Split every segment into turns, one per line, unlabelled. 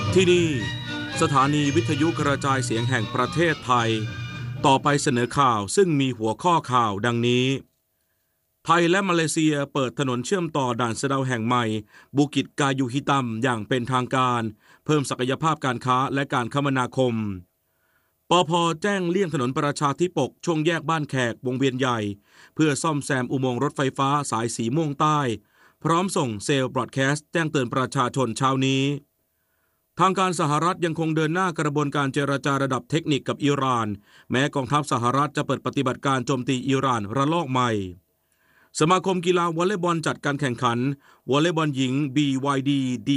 ที่นี่สถานีวิทยุกระจายเสียงแห่งประเทศไทยต่อไปเสนอข่าวซึ่งมีหัวข้อข่าวดังนี้ไทยและมาเลเซียเปิดถนนเชื่อมต่อด่านสะเดาแห่งใหม่บูกิจกายูฮิตัมอย่างเป็นทางการเพิ่มศักยภาพการค้าและการคมนาคมปภ.แจ้งเลี่ยงถนนประชาธิปกช่วงแยกบ้านแขกวงเวียนใหญ่เพื่อซ่อมแซมอุโมงค์รถไฟฟ้าสายสีม่วงใต้พร้อมส่งเซลล์บรอดแคสต์แจ้งเตือนประชาชนเช้านี้ทางการสหรัฐยังคงเดินหน้ากระบวนการเจรจาระดับเทคนิคกับอิหร่านแม้กองทัพสหรัฐจะเปิดปฏิบัติการโจมตีอิหร่านระลอกใหม่สมาคมกีฬาวอลเลย์บอลจัดการแข่งขันวอลเลย์บอลหญิง BYD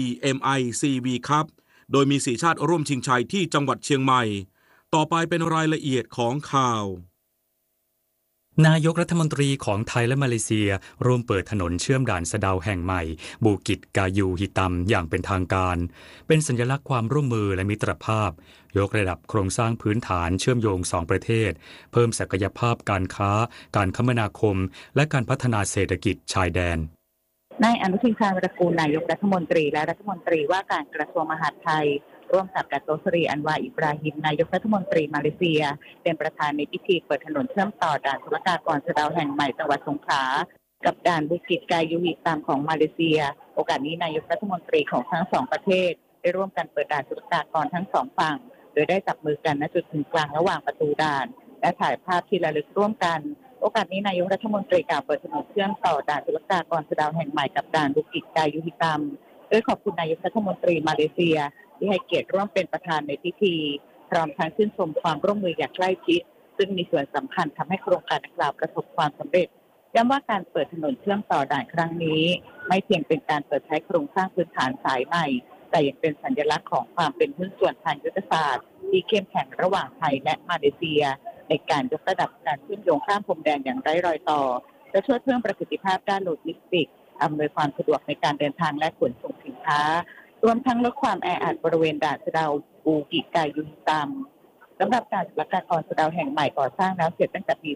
DMICV ครับโดยมี4ชาติร่วมชิงชัยที่จังหวัดเชียงใหม่ต่อไปเป็นรายละเอียดของข่าวน
ายกรัฐมนตรีของไทยและมาเลเซียร่วมเปิดถนนเชื่อมด่านสะเดาแห่งใหม่บูกิจกายูฮิตัมอย่างเป็นทางการเป็นสัญลักษณ์ความร่วมมือและมิตรภาพยกระดับโครงสร้างพื้นฐานเชื่อมโยง2ประเทศเพิ่มศักยภาพการค้าการคมนาคมและการพัฒนาเศรษฐกิจชายแดน
นายอนุทินชาญวิรากูลนายกรัฐมนตรีและรัฐมนตรีว่าการกระทรวงมหาดไทยร่วมกับดัตโตสรีอันวาอิบราฮิมนายกรัฐมนตรีมาเลเซียเป็นประธานในพิธีเปิดถนนเชื่อมต่อด่านศุลกากรสะเดาแห่งใหม่จังหวัดสงขลากับด่านบูกิจกายูฮิตัมของมาเลเซียโอกาสนี้นายกรัฐมนตรีของทั้งสองประเทศได้ร่วมกันเปิดด่านศุลกากรทั้งสองฝั่งโดยได้จับมือกันณจุดศูนย์กลางระหว่างประตูด่านและถ่ายภาพที่ระลึกร่วมกันโอกาสนี้นายกรัฐมนตรีกล่าวเปิดถนนเชื่อมต่อด่านศุลกากรสะเดาแห่งใหม่กับด่านบูกิจกายูฮิตัมโดยขอบคุณนายกรัฐมนตรีมาเลเซียที่ให้เกียรติร่วมเป็นประธานในพิธีพร้อมทั้งชื่นชมความร่วมมืออย่างใกล้ชิดซึ่งมีส่วนสำคัญทำให้โครงการดังกล่าวประสบความสำเร็จย้ำว่าการเปิดถนนเชื่อมต่อด่านครั้งนี้ไม่เพียงเป็นการเปิดใช้โครงสร้างพื้นฐานสายใหม่แต่ยังเป็นสัญลักษณ์ของความเป็นหุ้นส่วนทางยุทธศาสตร์ที่เข้มแข็งระหว่างไทยและมาเลเซียในการยกระดับการเชื่อมโยงข้ามพรมแดนอย่างไร้รอยต่อจะช่วยเพิ่มประสิทธิภาพด้านโลจิสติกส์อำนวยความสะดวกในการเดินทางและขนส่งสินค้ารวมทั้งลดความแออัดบริเวณด่านสะเดาบูกิกายูฮิตัมสำหรับการศุลกากรสะเดาแห่งใหม่ก่อสร้างแล้วเสร็จตั้งแต่ปี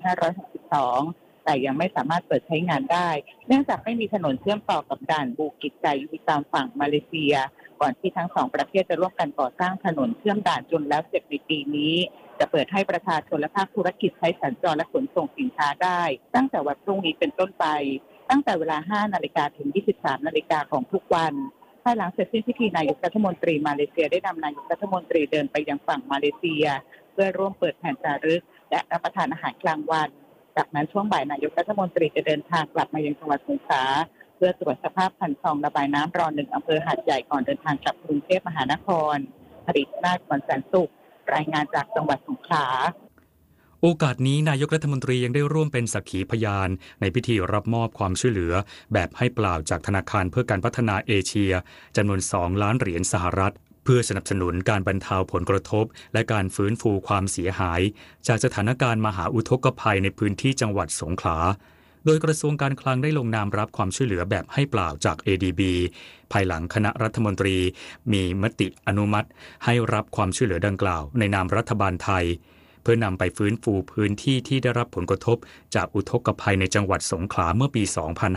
2562 แต่ยังไม่สามารถเปิดใช้งานได้เนื่องจากไม่มีถนนเชื่อมต่อกับด่านบูกิกายูฮิตัมฝั่งมาเลเซียก่อนที่ทั้งสองประเทศจะร่วมกันก่อสร้างถนนเชื่อมด่านจนแล้วเสร็จในปีนี้จะเปิดให้ประชาชนและภาคธุรกิจใช้สัญจรและขนส่งสินค้าได้ตั้งแต่วันพรุ่งนี้เป็นต้นไปตั้งแต่เวลา 5 นาฬิกาถึง 23 นาฬิกาของทุกวันภายหลังเสร็จสิ้นพิธีนายกรัฐมนตรีมาเลเซียได้นำนายกรัฐมนตรีเดินไปยังฝั่งมาเลเซียเพื่อร่วมเปิดแผ่นจารึกและรับประทานอาหารกลางวันจากนั้นช่วงบ่ายนายกรัฐมนตรีจะเดินทางกลับมายังจังหวัดสงขลาเพื่อตรวจสภาพคันคลองระบายน้ำร.1 อำเภอหาดใหญ่ก่อนเดินทางกลับกรุงเทพมหานครผลิตนาฏ แสนสุขรายงานจากจังหวัดสงขลา
โอกาสนี้นายกรัฐมนตรียังได้ร่วมเป็นสักขีพยานในพิธีรับมอบความช่วยเหลือแบบให้เปล่าจากธนาคารเพื่อการพัฒนาเอเชียจำนวน2 ล้านเหรียญสหรัฐเพื่อสนับสนุนการบรรเทาผลกระทบและการฟื้นฟูความเสียหายจากสถานการณ์มหาอุทกภัยในพื้นที่จังหวัดสงขลาโดยกระทรวงการคลังได้ลงนามรับความช่วยเหลือแบบให้เปล่าจาก ADB ภายหลังคณะรัฐมนตรีมีมติอนุมัติให้รับความช่วยเหลือดังกล่าวในนามรัฐบาลไทยเพื่อนำไปฟื้นฟูพื้นที่ที่ได้รับผลกระทบจากอุทกภัยในจังหวัดสงขลาเมื่อปี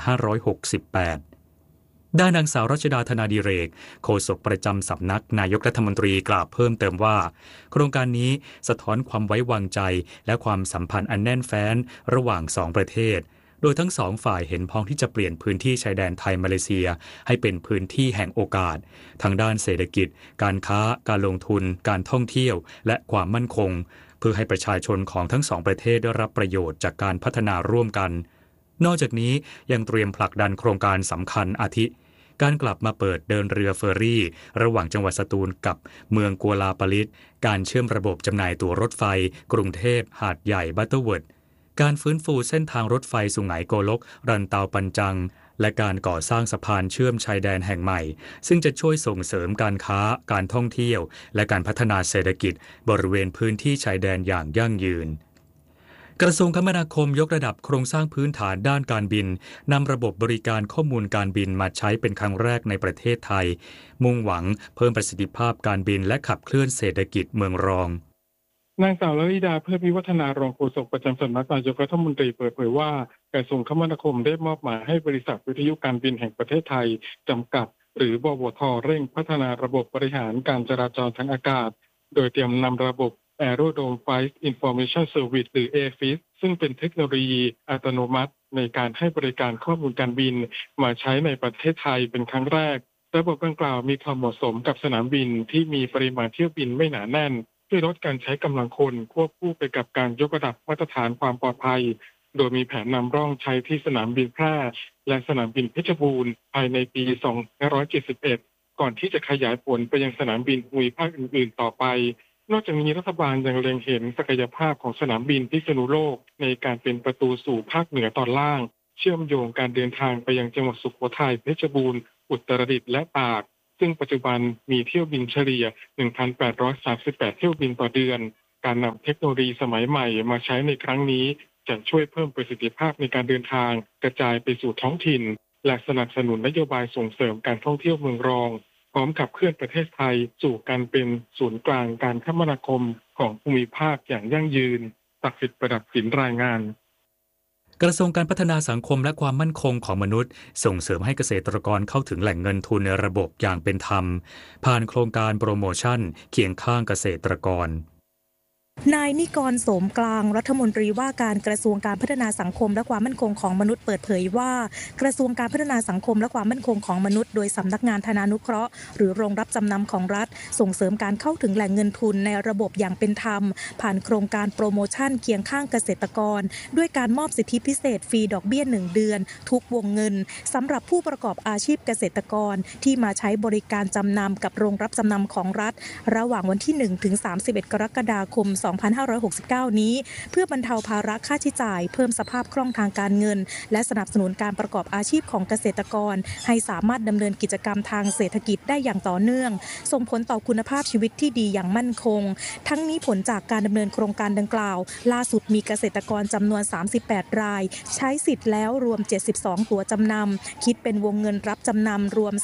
2568 ด้านนางสาวรัชดาธนาดิเรกโฆษกประจำสำนักนายกรัฐมนตรีกล่าวเพิ่มเติมว่าโครงการนี้สะท้อนความไว้วางใจและความสัมพันธ์อันแน่นแฟ้นระหว่าง2ประเทศโดยทั้ง2ฝ่ายเห็นพ้องที่จะเปลี่ยนพื้นที่ชายแดนไทยมาเลเซียให้เป็นพื้นที่แห่งโอกาสทางด้านเศรษฐกิจการค้าการลงทุนการท่องเที่ยวและความมั่นคงเพื่อให้ประชาชนของทั้ง2ประเทศได้รับประโยชน์จากการพัฒนาร่วมกันนอกจากนี้ยังเตรียมผลักดันโครงการสำคัญอาทิการกลับมาเปิดเดินเรือเฟอร์รี่ระหว่างจังหวัดสตูลกับเมืองกัวลาปาลิตการเชื่อมระบบจำหน่ายตั๋วรถไฟกรุงเทพหาดใหญ่บัตเตอร์เวิร์ดการฟื้นฟูเส้นทางรถไฟสุไหงโกลกรันเตาปันจังและการก่อสร้างสะพานเชื่อมชายแดนแห่งใหม่ซึ่งจะช่วยส่งเสริมการค้าการท่องเที่ยวและการพัฒนาเศรษฐกิจบริเวณพื้นที่ชายแดนอย่างยั่งยืนกระทรวงคมนาคมยกระดับโครงสร้างพื้นฐานด้านการบินนำระบบบริการข้อมูลการบินมาใช้เป็นครั้งแรกในประเทศไทยมุ่งหวังเพิ่มประสิทธิภาพการบินและขับเคลื่อนเศรษฐกิจเมืองรอง
นางสาวลลิดาเพิ่มวิวัฒนารองโฆษกประจำสำนักนายกรัฐมนตรีเปิดเผยว่ากระทรวงคมนาคมได้มอบหมายให้บริษัทวิทยุการบินแห่งประเทศไทยจำกัดหรือบวท.เร่งพัฒนาระบบบริหารการจราจรทางอากาศโดยเตรียมนำระบบ Aerodrome Flight Information Service หรือ AFIS ซึ่งเป็นเทคโนโลยีอัตโนมัติในการให้บริการข้อมูลการบินมาใช้ในประเทศไทยเป็นครั้งแรกระบบดังกล่าวมีความเหมาะสมกับสนามบินที่มีปริมาณเที่ยวบินไม่หนาแน่นช่วยลดการใช้กำลังคนควบคู่ไปกับการยกระดับมาตรฐานความปลอดภัยโดยมีแผนนำร่องใช้ที่สนามบินแพร่และสนามบินเพชรบูรณ์ภายในปี2571ก่อนที่จะขยายผลไปยังสนามบินภูมิภาคอื่นๆต่อไปนอกจากนี้รัฐบาลยังเล็งเห็นศักยภาพของสนามบินพิษณุโลกในการเป็นประตูสู่ภาคเหนือตอนล่างเชื่อมโยงการเดินทางไปยังจังหวัดสุโขทัยเพชรบูรณ์อุตรดิตถ์และตากซึ่งปัจจุบันมีเที่ยวบินเฉลี่ย 1,838 เที่ยวบินต่อเดือนการนำเทคโนโลยีสมัยใหม่มาใช้ในครั้งนี้จะช่วยเพิ่มประสิทธิภาพในการเดินทางกระจายไปสู่ท้องถิ่นและสนับสนุนนโยบายส่งเสริมการท่องเที่ยวเมืองรองพร้อมขับเคลื่อนประเทศไทยสู่การเป็นศูนย์กลางการคมนาคมของภูมิภาคอย่างยั่งยืนศักดิ์สิทธิ์ประดับสินรายงาน
กระทรวงการพัฒนาสังคมและความมั่นคงของมนุษย์ส่งเสริมให้เกษตรกรเข้าถึงแหล่งเงินทุนในระบบอย่างเป็นธรรมผ่านโครงการโปรโมชั่นเคียงข้างเกษตรกร
นายนิกรโสมกลางรัฐมนตรีว่าการกระทรวงการพัฒนาสังคมและความมั่นคงของมนุษย์เปิดเผยว่ากระทรวงการพัฒนาสังคมและความมั่นคงของมนุษย์โดยสำนักงานธนานุเคราะห์หรือโรงรับจำนำของรัฐส่งเสริมการเข้าถึงแหล่งเงินทุนในระบบอย่างเป็นธรรมผ่านโครงการโปรโมชั่นเคียงข้างเกษตรกรด้วยการมอบสิทธิพิเศษฟรีดอกเบี้ย1เดือนทุกวงเงินสำหรับผู้ประกอบอาชีพเกษตรกรที่มาใช้บริการจำนำกับโรงรับจำนำของรัฐระหว่างวันที่1ถึง31กรกฎาคม2569นี้เพื่อบรรเทาภาระค่าใช้จ่ายเพิ่มสภาพคล่องทางการเงินและสนับสนุนการประกอบอาชีพของเกษตรกรให้สามารถดำเนินกิจกรรมทางเศรษฐกิจได้อย่างต่อเนื่องส่งผลต่อคุณภาพชีวิตที่ดีอย่างมั่นคงทั้งนี้ผลจากการดำเนินโครงการดังกล่าวล่าสุดมีเกษตรกรจำนวน38รายใช้สิทธิ์แล้วรวม72ตัวจำนำคิดเป็นวงเงินรับจำนำรวม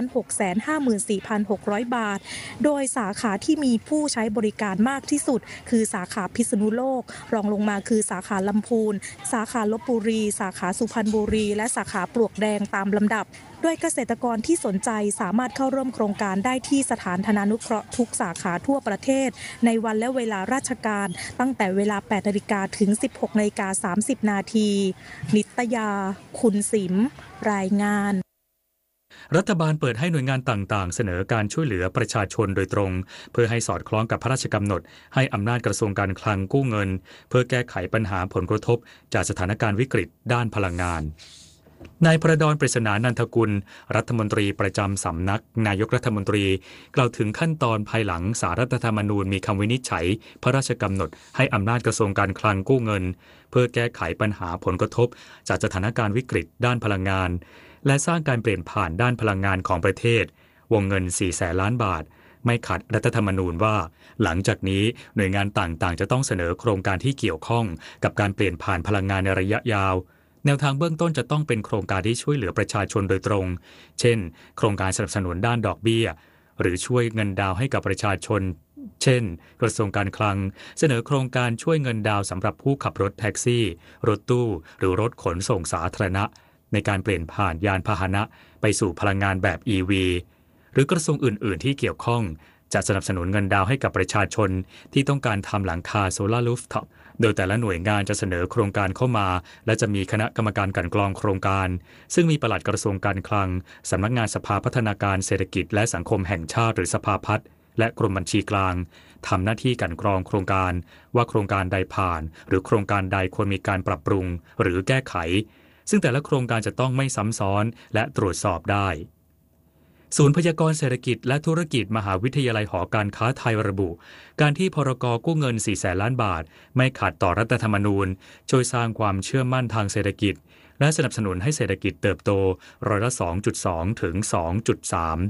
2,654,600 บาทโดยสาขาที่มีผู้ใช้บริการมากที่สุดคือสาขาพิษณุโลกรองลงมาคือสาขาลำพูนสาขาลพบุรีสาขาสุพรรณบุรีและสาขาปลวกแดงตามลำดับโดยเกษตรกรที่สนใจสามารถเข้าร่วมโครงการได้ที่สถานธนานุเคราะห์ทุกสาขาทั่วประเทศในวันและเวลาราชการตั้งแต่เวลา 8 นาฬิกาถึง 16 นาฬิกา 30 นาทีนิตยาคุณสิมรายงาน
รัฐบาลเปิดให้หน่วยงานต่างๆเสนอการช่วยเหลือประชาชนโดยตรงเพื่อให้สอดคล้องกับพระราชกำหนดให้อำนาจกระทรวงการคลังกู้เงินเพื่อแก้ไขปัญหาผลกระทบจากสถานการณ์วิกฤตด้านพลังงานนายประดร ปริศนานันทกุลรัฐมนตรีประจำสำนักนายกรัฐมนตรีกล่าวถึงขั้นตอนภายหลังศาลรัฐธรรมนูญมีคำวินิจฉัยพระราชกำหนดให้อำนาจกระทรวงการคลังกู้เงินเพื่อแก้ไขปัญหาผลกระทบจากสถานการณ์วิกฤตด้านพลังงานและสร้างการเปลี่ยนผ่านด้านพลังงานของประเทศวงเงิน 400,000 ล้านบาทไม่ขัดรัฐธรรมนูญว่าหลังจากนี้หน่วยงานต่างๆจะต้องเสนอโครงการที่เกี่ยวข้องกับการเปลี่ยนผ่านพลังงานในระยะยาวแนวทางเบื้องต้นจะต้องเป็นโครงการที่ช่วยเหลือประชาชนโดยตรงเช่นโครงการสนับสนุนด้านดอกเบี้ยหรือช่วยเงินดาวให้กับประชาชนเช่นกระทรวงการคลังเสนอโครงการช่วยเงินดาวสำหรับผู้ขับรถแท็กซี่รถตู้หรือรถขนส่งสาธารณะในการเปลี่ยนผ่านยานพาหนะไปสู่พลังงานแบบ EV หรือกระทรวงอื่นๆที่เกี่ยวข้องจะสนับสนุนเงินดาวให้กับประชาชนที่ต้องการทำหลังคาโซลาร์รูฟท็อปโดยแต่ละหน่วยงานจะเสนอโครงการเข้ามาและจะมีคณะกรรมการกลั่นกรองโครงการซึ่งมีปลัดกระทรวงการคลังสำนักงานสภาพัฒนาการเศรษฐกิจและสังคมแห่งชาติหรือสภาพัฒน์และกรมบัญชีกลางทำหน้าที่กลั่นกรองโครงการว่าโครงการใดผ่านหรือโครงการใดควรมีการปรับปรุงหรือแก้ไขซึ่งแต่ละโครงการจะต้องไม่ซ้ำซ้อนและตรวจสอบได้ศูนย์พยากรณ์เศรษฐกิจและธุรกิจมหาวิทยาลัยหอการค้าไทยระบุการที่พรก.กู้เงิน 400,000 ล้านบาทไม่ขัดต่อรัฐธรรมนูญช่วยสร้างความเชื่อมั่นทางเศรษฐกิจและสนับสนุนให้เศรษฐกิจเติบโตร้อยละ 2.2 ถึง 2.3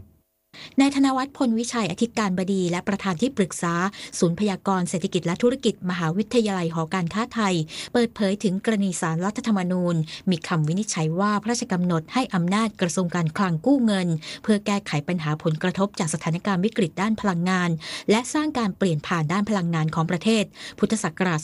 นายธนวัฒน์ พลวิชัยอธิการบดีและประธานที่ปรึกษาศูนย์พยากรณ์เศรษฐกิจและธุรกิจมหาวิทยาลัยหอการค้าไทยเปิดเผยถึงกรณีศาลรัฐธรรมนูญมีคำวินิจฉัยว่าพระราชกำหนดให้อำนาจกระทรวงการคลังกู้เงินเพื่อแก้ไขปัญหาผลกระทบจากสถานการณ์วิกฤตด้านพลังงานและสร้างการเปลี่ยนผ่านด้านพลังงานของประเทศพุทธศักราช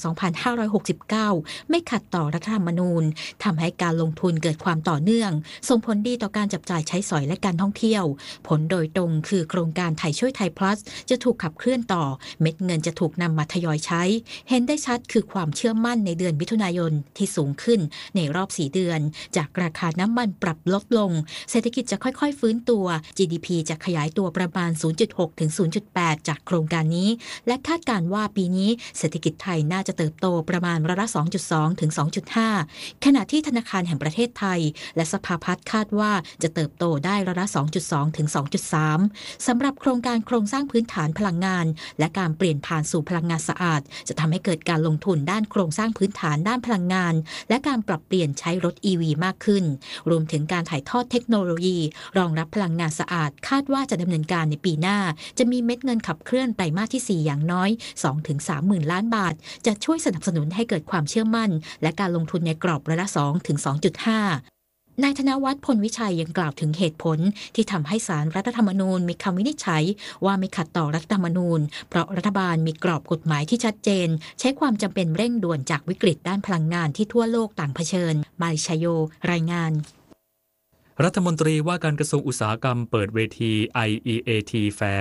2569 ไม่ขัดต่อรัฐธรรมนูญทำให้การลงทุนเกิดความต่อเนื่องส่งผลดีต่อการจับจ่ายใช้สอยและการท่องเที่ยวผลโดยตรงคือโครงการไทยช่วยไทย plus จะถูกขับเคลื่อนต่อเม็ดเงินจะถูกนำมาทยอยใช้เห็นได้ชัดคือความเชื่อมั่นในเดือนมิถุนายนที่สูงขึ้นในรอบ4เดือนจากราคาน้ำมันปรับลดลงเศรษฐกิจจะค่อยๆฟื้นตัว GDP จะขยายตัวประมาณ 0.6 ถึง 0.8 จากโครงการนี้และคาดการณ์ว่าปีนี้เศรษฐกิจไทยน่าจะเติบโตประมาณร้อยละ 2.2 ถึง 2.5 ขณะที่ธนาคารแห่งประเทศไทยและสภาพัฒน์คาดว่าจะเติบโตได้ร้อยละ 2.2 ถึง 2.3 สำหรับโครงการโครงสร้างพื้นฐานพลังงานและการเปลี่ยนผ่านสู่พลังงานสะอาดจะทำให้เกิดการลงทุนด้านโครงสร้างพื้นฐานด้านพลังงานและการปรับเปลี่ยนใช้รถ EV มากขึ้นรวมถึงการถ่ายทอดเทคโนโลยีรองรับพลังงานสะอาดคาดว่าจะดำเนินการในปีหน้าจะมีเม็ดเงินขับเคลื่อนไตรมาสที่ 4 อย่างน้อย 2-3 หมื่นล้านบาทจะช่วยสนับสนุนให้เกิดความเชื่อมั่นและการลงทุนในกรอบร้อยละ 2-2.5นายธนวัฒน์ พลวิชัยยังกล่าวถึงเหตุผลที่ทำให้ศาลรัฐธรรมนูญมีคำวินิจฉัยว่าไม่ขัดต่อรัฐธรรมนูญเพราะรัฐบาลมีกรอบกฎหมายที่ชัดเจนใช้ความจำเป็นเร่งด่วนจากวิกฤตด้านพลังงานที่ทั่วโลกต่างเผชิญมาริชโยรายงาน
รัฐมนตรีว่าการกระทรวงอุตสาหกรรมเปิดเวที IEAT Fair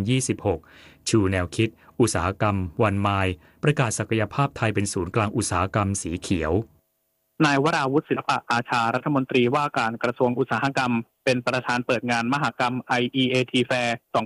2026 ชูแนวคิดอุตสาหกรรมวันไมล์ประกาศศักยภาพไทยเป็นศูนย์กลางอุตสาหกรรมสีเขียว
นายวราวุฒิศิลปะอาชารัฐมนตรีว่าการกระทรวงอุตสาหกรรมเป็นประธานเปิดงานมหกรรม IEAT Fair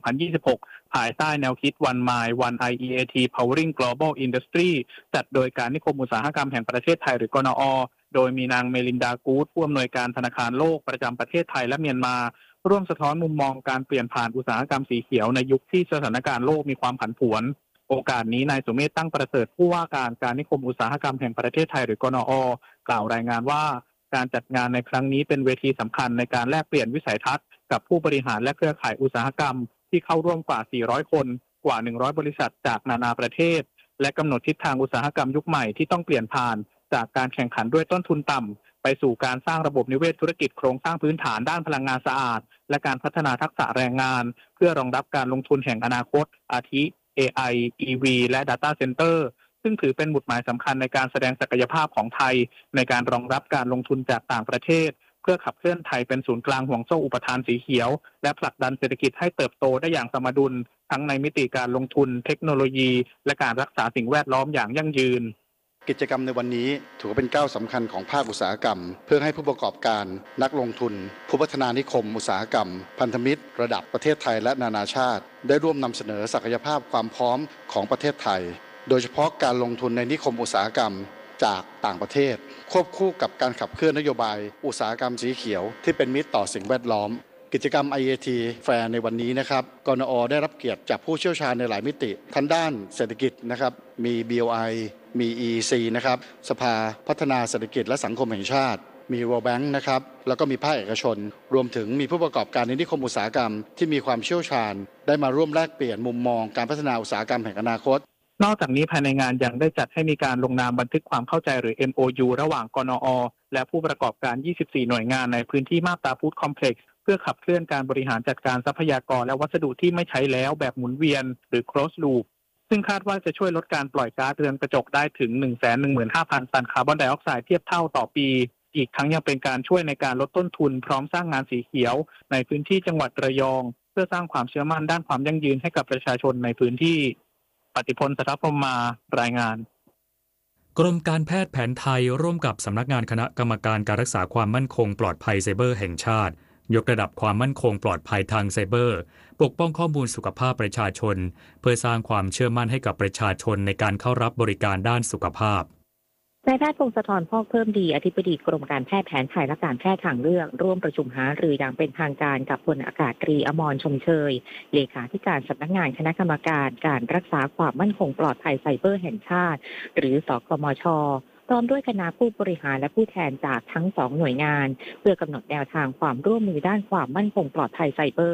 2026 ภายใต้แนวคิด One Mile One IEAT Powering Global Industry จัดโดยการนิคมอุตสาหกรรมแห่งประเทศไทยหรือกนอ.โดยมีนางเมลินดากูดผู้อำนวยการธนาคารโลกประจำประเทศไทยและเมียนมาร่วมสะท้อนมุมมองการเปลี่ยนผ่านอุตสาหกรรมสีเขียวในยุคที่สถานการณ์โลกมีความผันผวนโอกาสนี้นายสุเมธตั้งประเสริฐผู้ว่าการนิคมอุตสาหกรรมแห่งประเทศไทยหรือกนอ.กล่าวรายงานว่าการจัดงานในครั้งนี้เป็นเวทีสำคัญในการแลกเปลี่ยนวิสัยทัศน์กับผู้บริหารและเครือข่ายอุตสาหกรรมที่เข้าร่วมกว่า400คนกว่า100บริษัทจากนานาประเทศและกำหนดทิศทางอุตสาหกรรมยุคใหม่ที่ต้องเปลี่ยนผ่านจากการแข่งขันด้วยต้นทุนต่ำไปสู่การสร้างระบบนิเวศธุรกิจโครงสร้างพื้นฐานด้านพลังงานสะอาดและการพัฒนาทักษะแรงงานเพื่อรองรับการลงทุนแห่งอนาคตอาทิ AI EV และ Data Center ซึ่งถือเป็นหมุดหมายสำคัญในการแสดงศักยภาพของไทยในการรองรับการลงทุนจากต่างประเทศเพื่อขับเคลื่อนไทยเป็นศูนย์กลางห่วงโซ่อุปทานสีเขียวและผลักดันเศรษฐกิจให้เติบโตได้อย่างสมดุลทั้งในมิติการลงทุนเทคโนโลยีและการรักษาสิ่งแวดล้อมอย่างยั่งยืน
กิจกรรมในวันนี้ถือเป็นก้าวสำคัญของภาคอุตสาหกรรมเพื่อให้ผู้ประกอบการนักลงทุนผู้พัฒนานิคมอุตสาหกรรมพันธมิตรระดับประเทศไทยและนานาชาติได้ร่วมนำเสนอศักยภาพความพร้อมของประเทศไทยโดยเฉพาะการลงทุนในนิคมอุตสาหกรรมจากต่างประเทศควบคู่กับการขับเคลื่อนนโยบายอุตสาหกรรมสีเขียวที่เป็นมิตรต่อสิ่งแวดล้อมกิจกรรม IEAT Fair ในวันนี้นะครับกนอ.ได้รับเกียรติจากผู้เชี่ยวชาญในหลายมิติทั้งด้านเศรษฐกิจนะครับมี BOI มี EEC นะครับสภาพัฒนาเศรษฐกิจและสังคมแห่งชาติมี World Bank นะครับแล้วก็มีภาคเอกชนรวมถึงมีผู้ประกอบการในนิคมอุตสาหกรรมที่มีความเชี่ยวชาญได้มาร่วมแลกเปลี่ยนมุมมองการพัฒนาอุตสาหกรรมแห่งอนาคต
นอกจากนี้ภายในงานยังได้จัดให้มีการลงนามบันทึกความเข้าใจหรือ MOU ระหว่างกนอ.และผู้ประกอบการ24หน่วยงานในพื้นที่มาบตาพุธคอมเพล็กซ์เพื่อขับเคลื่อนการบริหารจัดการทรัพยากรและวัสดุที่ไม่ใช้แล้วแบบหมุนเวียนหรือ closed loop ซึ่งคาดว่าจะช่วยลดการปล่อยก๊าซเรือนกระจกได้ถึง 115,000 ตันคาร์บอนไดออกไซด์เทียบเท่าต่อปีอีกทั้งยังเป็นการช่วยในการลดต้นทุนพร้อมสร้างงานสีเขียวในพื้นที่จังหวัดระยองเพื่อสร้างความเชื่อมั่นด้านความยั่งยืนให้กับประชาชนในพื้นที่ปฏิพล สัทธพรหมารายงาน
กรมการแพทย์แผนไทยร่วมกับสำนักงานคณะกรรมการการรักษาความมั่นคงปลอดภัยไซเบอร์แห่งชาติยกระดับความมั่นคงปลอดภัยทางไซเบอร์ปกป้องข้อมูลสุขภาพประชาชนเพื่อสร้างความเชื่อมั่นให้กับประชาชนในการเข้ารับบริการด้านสุขภาพ
นายแพทย์พงศธร พอกเพิ่มดีอธิบดีกรมการแพทย์แผนไทยและการแพทย์ทางเลือกร่วมประชุมหารืออย่างเป็นทางการกับพลอากาศตรีอมรชมเชยเลขาธิการสำนักงานคณะกรรมการการรักษาความมั่นคงปลอดภัยไซเบอร์แห่งชาติหรือสกมช.พร้อมด้วยคณะผู้บริหารและผู้แทนจากทั้ง2หน่วยงานเพื่อกำหนดแนวทางความร่วมมือด้านความมั่นคงปลอดภัยไซเบอร์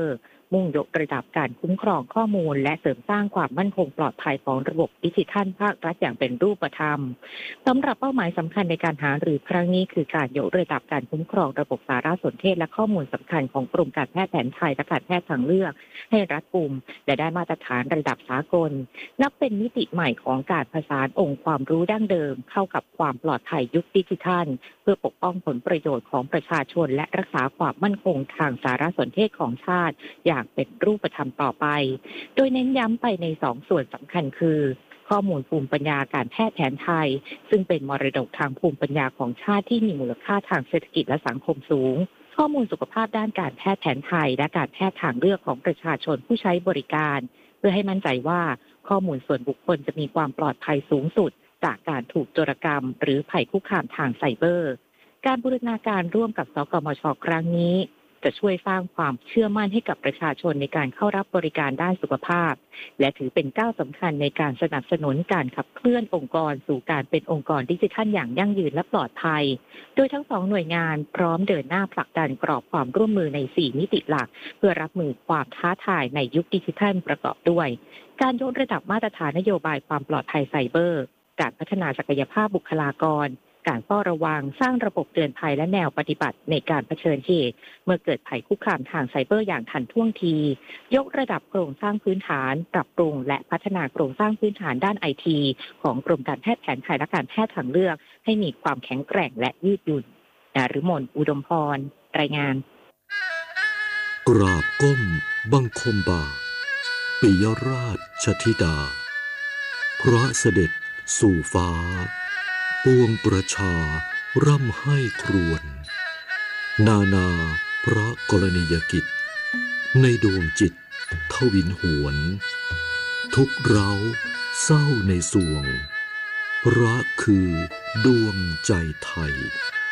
มุ่งยกระดับการคุ้มครองข้อมูลและเสริมสร้างความมั่นคงปลอดภัยของระบบดิจิทัลภาครัฐอย่างเป็นรูปธรรมสำหรับเป้าหมายสำคัญในการหารือครั้งนี้คือการยกระดับการคุ้มครองระบบสารสนเทศและข้อมูลสำคัญของกรมการแพทย์แผนไทยและการแพทย์ทางเลือกให้รัดกุมและได้มาตรฐานระดับสากลนับเป็นมิติใหม่ของการผสานองค์ความรู้ดั้งเดิมเข้ากับความปลอดภัยยุคดิจิทัลเพื่อปกป้องผลประโยชน์ของประชาชนและรักษาความมั่นคงทางสารสนเทศของชาติอย่างเป็นรูปธรรมต่อไปโดยเน้นย้ำไปใน2ส่วนสำคัญคือข้อมูลภูมิปัญญาการแพทย์แผนไทยซึ่งเป็นมรดกทางภูมิปัญญาของชาติที่มีมูลค่าทางเศรษฐกิจและสังคมสูงข้อมูลสุขภาพด้านการแพทย์แผนไทยและการแพทย์ทางเลือกของประชาชนผู้ใช้บริการเพื่อให้มั่นใจว่าข้อมูลส่วนบุคคลจะมีความปลอดภัยสูงสุดจากการถูกโจรกรรมหรือภัยคุกคามทางไซเบอร์การบูรณาการร่วมกับสกมช.ครั้งนี้จะช่วยสร้างความเชื่อมั่นให้กับประชาชนในการเข้ารับบริการด้านสุขภาพและถือเป็นก้าวสำคัญในการสนับสนุนการขับเคลื่อนองค์กรสู่การเป็นองค์กรดิจิทัลอย่างยั่งยืนและปลอดภัยโดยทั้ง2หน่วยงานพร้อมเดินหน้าผลักดันกรอบความร่วมมือใน4มิติหลักเพื่อรับมือความท้าทายในยุคดิจิทัลประกอบด้วยการยกระดับมาตรฐานนโยบายความปลอดภัยไซเบอร์การพัฒนาศักยภาพบุคลากรการเฝ้าระวังสร้างระบบเตือนภัยและแนวปฏิบัติในการเผชิญเหตุเมื่อเกิดภัยคุกคามทางไซเบอร์อย่างทันท่วงทียกระดับโครงสร้างพื้นฐานปรับปรุงและพัฒนาโครงสร้างพื้นฐานด้าน IT ของกรมการแพทย์แผนไทยและการแพทย์ทางเลือกให้มีความแข็งแกร่งและยืดหยุ่นนฤมล อุดมพรรายงาน
กราบก้มบังคมบาทปิยราชธิดาพระเสด็จสู่ฟ้าปวงประชาร่ำไห้ครวญนานาพระกรณียกิจในดวงจิตทวินหวนทุกเร้าเศร้าในสวงพระคือดวงใจไทย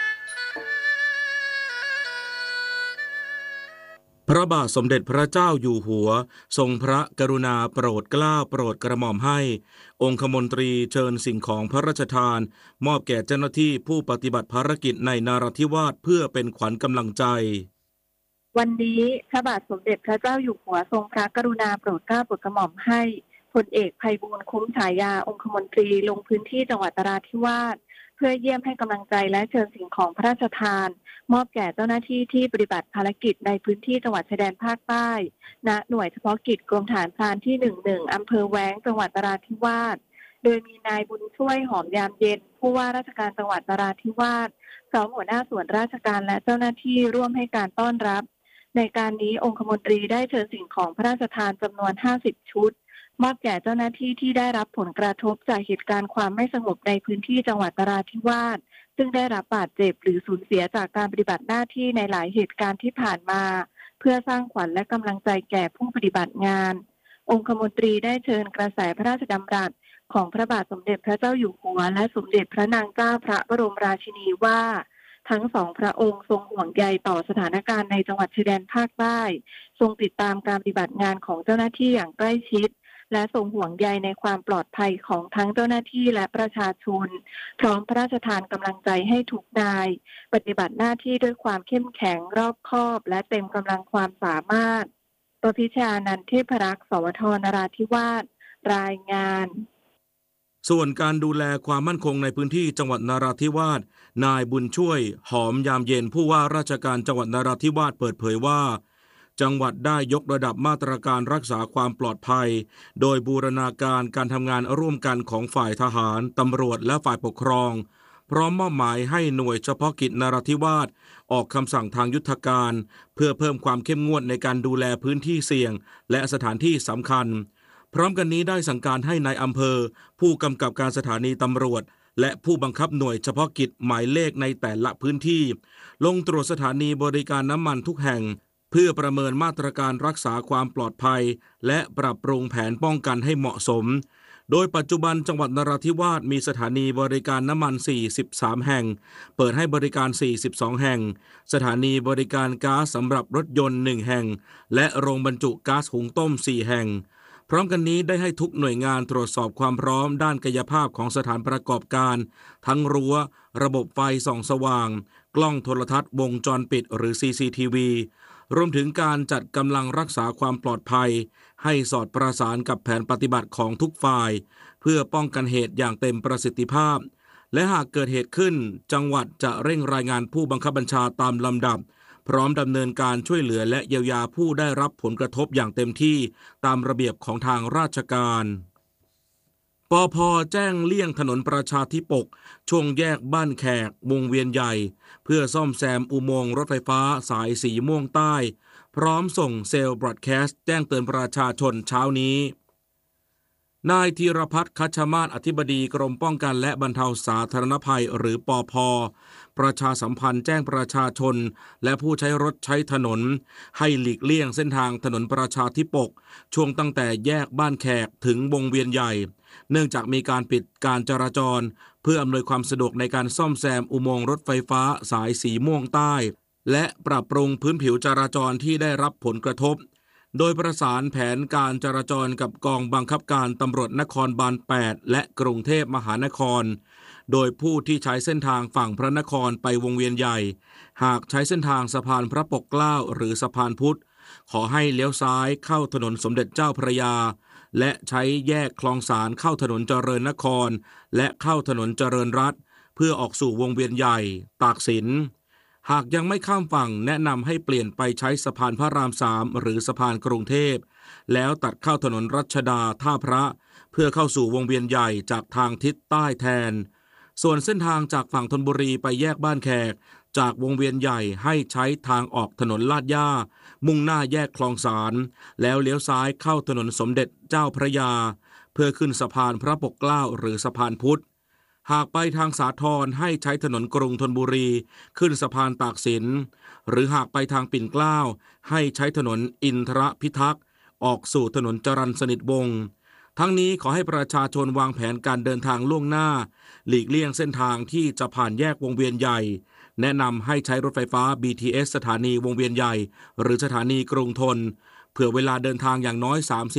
พระบาทสมเด็จพระเจ้าอยู่หัวทรงพระกรุณาโปรดเกล้าโปรดกระหม่อมให้องคมนตรีเชิญสิ่งของพระราชทานมอบแก่เจ้าหน้าที่ผู้ปฏิบัติภารกิจในนราธิวาสเพื่อเป็นขวัญกำลังใจ
วันนี้พระบาทสมเด็จพระเจ้าอยู่หัวทรงพระกรุณาโปรดเกล้าโปรดกระหม่อมให้พลเอกไพบูลย์คุ้มฉายาองคมนตรีลงพื้นที่จังหวัดนราธิวาสเพื่อเยี่ยมให้กำลังใจและเชิญสิ่งของพระราชทานมอบแก่เจ้าหน้าที่ที่ปฏิบัติภารกิจในพื้นที่จังหวัดชายแดนภาคใต้ณหน่วยเฉพาะกิจกรมฐานพรานที่11อำเภอแว้งจังหวัดนราธิวาสโดยมีนายบุญช่วยหอมยามเย็นผู้ว่าราชการจังหวัดนราธิวาสพร้อมหัวหน้าส่วนราชการและเจ้าหน้าที่ร่วมให้การต้อนรับในการนี้องคมนตรีได้เชิญสิ่งของพระราชทานจำนวน50ชุดมอบแก่เจ้าหน้าที่ที่ได้รับผลกระทบจากเหตุการณ์ความไม่สงบในพื้นที่จังหวัดนราธิวาสซึ่งได้รับบาดเจ็บหรือสูญเสียจากการปฏิบัติหน้าที่ในหลายเหตุการณ์ที่ผ่านมาเพื่อสร้างขวัญและกำลังใจแก่ผู้ปฏิบัติงานองคมนตรีได้เชิญกระแสพระราชดำรัสของพระบาทสมเด็จพระเจ้าอยู่หัวและสมเด็จพระนางเจ้าพระบรมราชินีว่าทั้งสองพระองค์ทรงห่วงใยต่อสถานการณ์ในจังหวัดชายแดนภาคใต้ทรงติดตามการปฏิบัติงานของเจ้าหน้าที่อย่างใกล้ชิดและทรงห่วงใยในความปลอดภัยของทั้งเจ้าหน้าที่และประชาชนพร้อมพระราชทานกำลังใจให้ทุกนายปฏิบัติหน้าที่ด้วยความเข้มแข็งรอบคอบและเต็มกำลังความสามารถประพิชญานันท์ เทพรักษ์ สวท นราธิวาสรายงาน
ส่วนการดูแลความมั่นคงในพื้นที่จังหวัดนราธิวาสนายบุญช่วยหอมยามเย็นผู้ว่าราชการจังหวัดนราธิวาสเปิดเผยว่าจังหวัดได้ยกระดับมาตรการรักษาความปลอดภัยโดยบูรณาการการทำงานร่วมกันของฝ่ายทหารตำรวจและฝ่ายปกครองพร้อมมอบหมายให้หน่วยเฉพาะกิจนราธิวาสออกคำสั่งทางยุทธการเพื่อเพิ่มความเข้มงวดในการดูแลพื้นที่เสี่ยงและสถานที่สำคัญพร้อมกันนี้ได้สั่งการให้นายอำเภอผู้กำกับการสถานีตำรวจและผู้บังคับหน่วยเฉพาะกิจหมายเลขในแต่ละพื้นที่ลงตรวจสถานีบริการน้ำมันทุกแห่งเพื่อประเมินมาตรการรักษาความปลอดภัยและปรับปรุงแผนป้องกันให้เหมาะสมโดยปัจจุบันจังหวัดนราธิวาสมีสถานีบริการน้ำมัน43แห่งเปิดให้บริการ42แห่งสถานีบริการก๊าซสำหรับรถยนต์1แห่งและโรงบรรจุก๊าซหุงต้ม4แห่งพร้อมกันนี้ได้ให้ทุกหน่วยงานตรวจสอบความพร้อมด้านกายภาพของสถานประกอบการทั้งรั้วระบบไฟส่องสว่างกล้องโทรทัศน์วงจรปิดหรือ CCTV รวมถึงการจัดกำลังรักษาความปลอดภัยให้สอดประสานกับแผนปฏิบัติของทุกฝ่ายเพื่อป้องกันเหตุอย่างเต็มประสิทธิภาพและหากเกิดเหตุขึ้นจังหวัดจะเร่งรายงานผู้บังคับบัญชาตามลำดับพร้อมดำเนินการช่วยเหลือและเยียวยาผู้ได้รับผลกระทบอย่างเต็มที่ตามระเบียบของทางราชการปภ.แจ้งเลี่ยงถนนประชาธิปกช่วงแยกบ้านแขกวงเวียนใหญ่เพื่อซ่อมแซมอุโมงค์รถไฟฟ้าสายสีม่วงใต้พร้อมส่งเซลล์บรอดแคสต์แจ้งเตือนประชาชนเช้านี้นายธีรพัฒน์คัชมาศอธิบดีกรมป้องกันและบรรเทาสาธารณภัยหรือปภ.ประชาสัมพันธ์แจ้งประชาชนและผู้ใช้รถใช้ถนนให้หลีกเลี่ยงเส้นทางถนนประชาธิปกช่วงตั้งแต่แยกบ้านแขกถึงวงเวียนใหญ่เนื่องจากมีการปิดการจราจรเพื่ออำนวยความสะดวกในการซ่อมแซมอุโมงค์รถไฟฟ้าสายสีม่วงใต้และปรับปรุงพื้นผิวจราจรที่ได้รับผลกระทบโดยประสานแผนการจราจรกับกองบังคับการตำรวจนครบาล 8 และกรุงเทพมหานครโดยผู้ที่ใช้เส้นทางฝั่งพระนครไปวงเวียนใหญ่หากใช้เส้นทางสะพานพระปกเกล้าหรือสะพานพุทธขอให้เลี้ยวซ้ายเข้าถนนสมเด็จเจ้าพระยาและใช้แยกคลองสารเข้าถนนเจริญนครและเข้าถนนเจริญรัตน์เพื่อออกสู่วงเวียนใหญ่ตากสินหากยังไม่ข้ามฝั่งแนะนำให้เปลี่ยนไปใช้สะพานพระราม 3หรือสะพานกรุงเทพแล้วตัดเข้าถนนรัชดาท่าพระเพื่อเข้าสู่วงเวียนใหญ่จากทางทิศใต้แทนส่วนเส้นทางจากฝั่งธนบุรีไปแยกบ้านแขกจากวงเวียนใหญ่ให้ใช้ทางออกถนนลาดย่ามุ่งหน้าแยกคลองสารแล้วเลี้ยวซ้ายเข้าถนนสมเด็จเจ้าพระยาเพื่อขึ้นสะพานพระปกเกล้าหรือสะพานพุทธหากไปทางสาทรให้ใช้ถนนกรุงธนบุรีขึ้นสะพานตากสินหรือหากไปทางปิ่นเกล้าให้ใช้ถนนอินทรพิทักษ์ออกสู่ถนนจรัญสนิทวงศ์ทั้งนี้ขอให้ประชาชนวางแผนการเดินทางล่วงหน้าหลีกเลี่ยงเส้นทางที่จะผ่านแยกวงเวียนใหญ่แนะนำให้ใช้รถไฟฟ้า BTS สถานีวงเวียนใหญ่หรือสถานีกรุงธนเผื่อเวลาเดินทางอย่างน้อย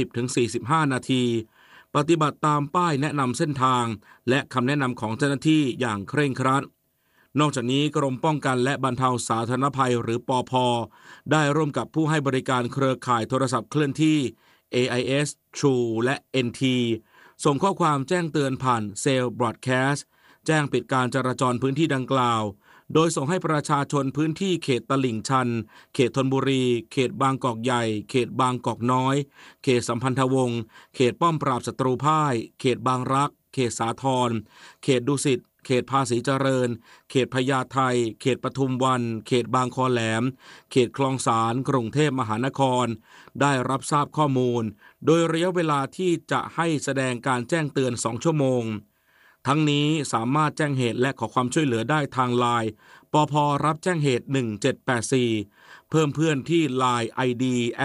30-45 นาทีปฏิบัติตามป้ายแนะนำเส้นทางและคำแนะนำของเจ้าหน้าที่อย่างเคร่งครัดนอกจากนี้กรมป้องกันและบรรเทาสาธารณภัยหรือปภ.ได้ร่วมกับผู้ให้บริการเครือข่ายโทรศัพท์เคลื่อนที่ AIS True และ NT ส่งข้อความแจ้งเตือนผ่านเซลล์บรอดแคสต์แจ้งปิดการจราจรพื้นที่ดังกล่าวโดยส่งให้ประชาชนพื้นที่เขตตลิ่งชันเขตธนบุรีเขตบางกอกใหญ่เขตบางกอกน้อยเขตสัมพันธวงศ์เขตป้อมปราบศัตรูพ่ายเขตบางรักเขตสาทรเขตดุสิตเขตภาษีเจริญเขตพญาไทเขตปทุมวันเขตบางคอแหลมเขตคลองสารกรุงเทพมหานครได้รับทราบข้อมูลโดยระยะเวลาที่จะให้แสดงการแจ้งเตือน2 ชั่วโมงทั้งนี้สามารถแจ้งเหตุและขอความช่วยเหลือได้ทาง LINE ปภ.รับแจ้งเหตุ1784เพิ่มเพื่อนที่ LINE ID